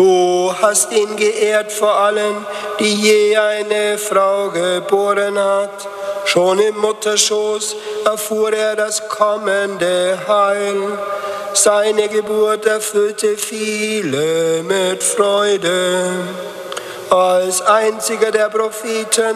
Du hast ihn geehrt vor allen, die je eine Frau geboren hat. Schon im Mutterschoß erfuhr er das kommende Heil. Seine Geburt erfüllte viele mit Freude. Als einziger der Propheten